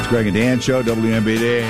Greg and Dan Show, WMBD.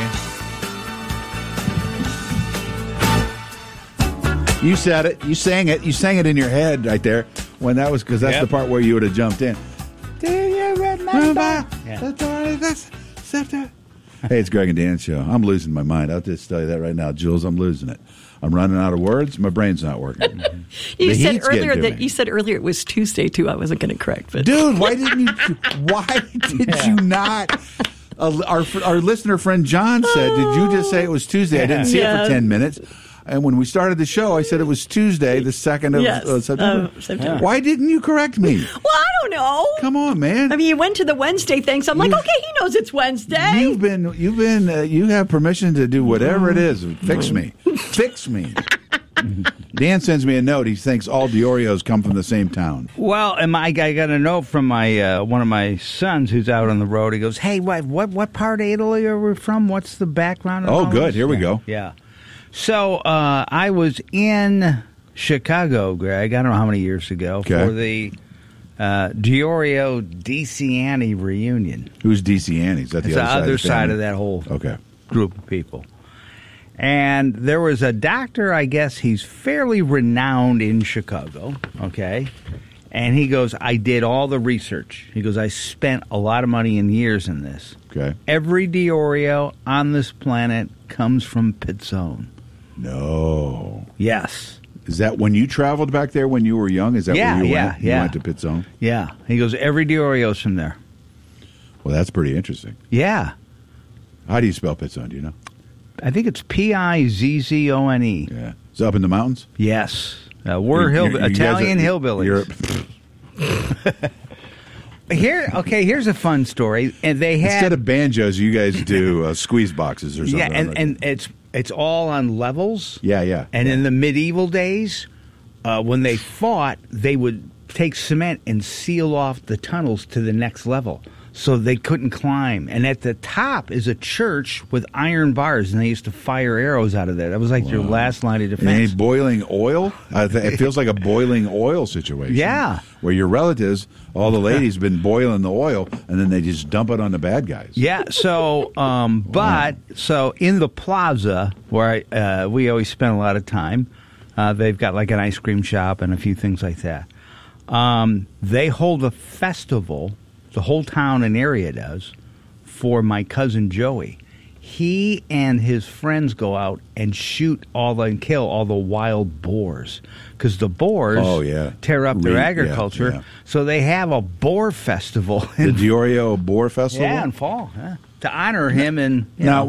You said it. You sang it. You sang it in your head right there. When that was because that's the part where you would have jumped in. Do you remember the 25th? Hey, it's Greg and Dan Show. I'm losing my mind. I'll just tell you that right now, Jules. I'm losing it. I'm running out of words. My brain's not working. You said earlier it was Tuesday too. I wasn't going to correct, but dude, why didn't you? Why did you not? Our listener friend John said, "Did you just say it was Tuesday?" I didn't see it for 10 minutes. And when we started the show, I said it was Tuesday, the 2nd of September. September. Why didn't you correct me? Well, I don't know. Come on, man. I mean, you went to the Wednesday thing, so I'm like, okay, he knows it's Wednesday. You have permission to do whatever it is. Fix me. Fix me. Dan sends me a note. He thinks all Dioreos come from the same town. Well, and I got a note from my one of my sons who's out on the road. He goes, "Hey, what part of Italy are we from? What's the background?" Oh, good. Here we go. Yeah. So I was in Chicago, Greg. I don't know how many years ago for the Diorio DeCiani reunion. Who's DeCiani? Is that the other side of that whole group of people? And there was a doctor, I guess he's fairly renowned in Chicago, okay? And he goes, I did all the research. He goes, I spent a lot of money and years in this. Okay. Every Diorio on this planet comes from Pizzone. No. Yes. Is that when you traveled back there when you were young? Is that where you went? Yeah. You went to Pizzone? Yeah. He goes, every Diorio's from there. Well, that's pretty interesting. Yeah. How do you spell Pizzone? Do you know? I think it's Pizzone. Yeah. Is it up in the mountains? Yes. We're Italian hillbillies. Here's a fun story. And they had, instead of banjos, you guys do squeeze boxes or something. Yeah, and it's all on levels. Yeah. And in the medieval days, when they fought, they would take cement and seal off the tunnels to the next level, so they couldn't climb. And at the top is a church with iron bars, and they used to fire arrows out of there. That was like your last line of defense. Any boiling oil? It feels like a boiling oil situation. Yeah. Where your relatives, all the ladies, been boiling the oil, and then they just dump it on the bad guys. Yeah. So, so in the plaza where we always spend a lot of time, they've got like an ice cream shop and a few things like that. They hold a festival. The whole town and area does, for my cousin Joey. He and his friends go out and and kill all the wild boars, because the boars tear up their agriculture. Yeah. So they have a boar festival. The Diorio Boar Festival? Yeah, in fall. Yeah. To honor him and... Now,